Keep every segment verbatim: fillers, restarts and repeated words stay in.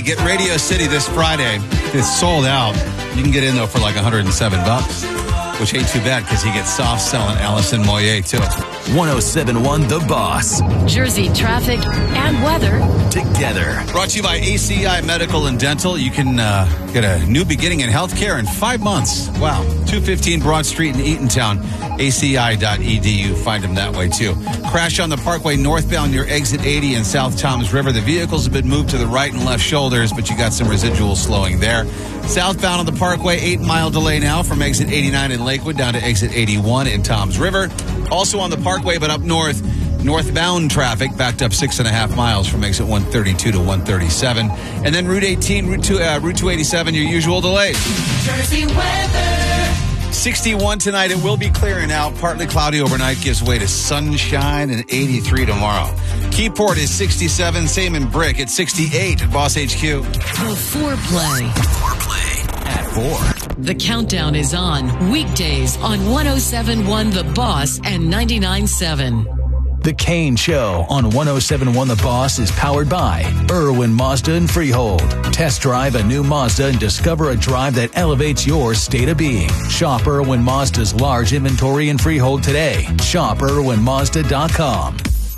get Radio City this Friday. It's sold out. You can get in, though, for like one hundred seven bucks, which ain't too bad because he gets soft selling Allison Moyer, too. one oh seven point one The Boss. Jersey traffic and weather together. Brought to you by A C I Medical and Dental. You can uh, get a new beginning in healthcare in five months. Wow. two fifteen Broad Street in Eatontown. A C I dot E D U. Find them that way, too. Crash on the Parkway northbound near Exit eighty in South Toms River. The vehicles have been moved to the right and left shoulders, but you got some residual slowing there. Southbound on the Parkway, eight-mile delay now from Exit eighty-nine in Lakewood down to Exit eighty-one in Toms River. Also on the Parkway, but up north, northbound traffic backed up six and a half miles from Exit one thirty-two to one thirty-seven. And then Route eighteen, Route, two, uh, Route two eighty-seven, your usual delays. Jersey weather. sixty-one tonight. It will be clearing out. Partly cloudy overnight. Gives way to sunshine and eighty-three tomorrow. Keyport is sixty-seven. Same in Brick at sixty-eight at Boss H Q. The foreplay. Foreplay at four. The countdown is on weekdays on one oh seven point one The Boss and ninety-nine point seven. The Kane Show on one oh seven point one The Boss is powered by Irwin Mazda and Freehold. Test drive a new Mazda and discover a drive that elevates your state of being. Shop Irwin Mazda's large inventory in Freehold today. Shop Irwin Mazda dot com.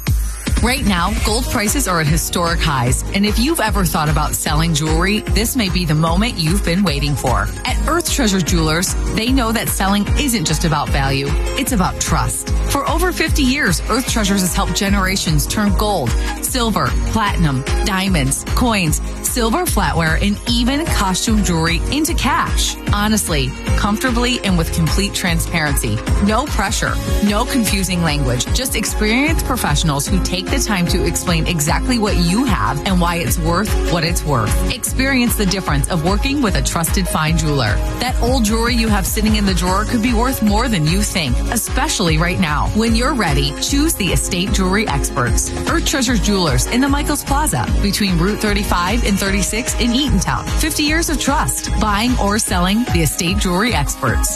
Right now, gold prices are at historic highs, and if you've ever thought about selling jewelry, this may be the moment you've been waiting for. At Earth Treasure Jewelers, they know that selling isn't just about value, it's about trust. For over fifty years, Earth Treasures has helped generations turn gold, silver, platinum, diamonds, coins, silver flatware, and even costume jewelry into cash. Honestly, comfortably, and with complete transparency. No pressure, no confusing language, just experienced professionals who take the time to explain exactly what you have and why it's worth what it's worth. Experience the difference of working with a trusted fine jeweler. That old jewelry you have sitting in the drawer could be worth more than you think, especially right now. When you're ready, choose the Estate Jewelry Experts. Earth Treasure Jewelers in the Michaels Plaza between Route thirty-five and thirty-six in Eatontown. fifty years of trust. Buying or selling the Estate Jewelry Experts.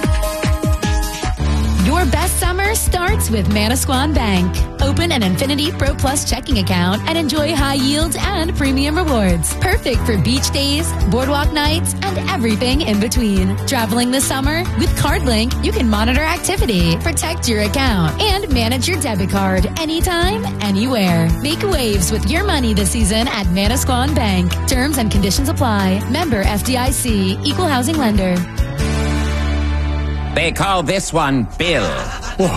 Your best summer starts with Manasquan Bank. Open an Infinity Pro Plus checking account and enjoy high yields and premium rewards. Perfect for beach days, boardwalk nights, and everything in between. Traveling this summer? With CardLink, you can monitor activity, protect your account, and manage your debit card anytime, anywhere. Make waves with your money this season at Manasquan Bank. Terms and conditions apply. Member F D I C. Equal housing lender. They call this one Bill.